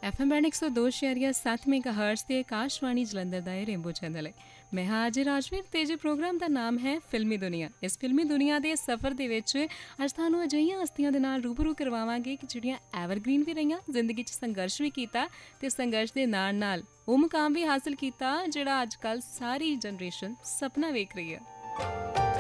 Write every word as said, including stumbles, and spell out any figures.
F M band एक सौ दो शैरिया सत्त मेगा हर्ट्स ते आकाशवाणी जलंधर दा रेनबो चैनल है। मैं हाँ अजय राजवीर ते जे प्रोग्राम दा नाम है फिल्मी दुनिया। इस फिल्मी दुनिया दे सफर दे विच अज तुहानूं अजिहियां हस्तियां दे नाल रूबरू करवावांगे कि जिहड़ियां एवरग्रीन भी रहियां, जिंदगी च संघर्ष भी कीता ते संघर्ष दे नाल नाल ओह मुकाम भी हासिल कीता जिहड़ा अजकल सारी जनरेशन सपना वेख रही है।